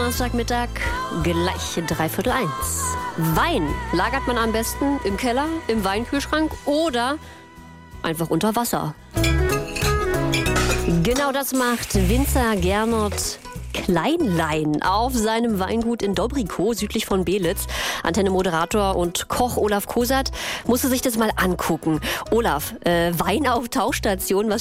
Donnerstagmittag, gleich 1:45. Wein lagert man am besten im Keller, im Weinkühlschrank oder einfach unter Wasser. Genau das macht Winzer Gernot Kleinlein auf seinem Weingut in Dobrikow, südlich von Belitz. Antenne-Moderator und Koch Olaf Kosat musste sich das mal angucken. Olaf, Wein auf Tauchstation, was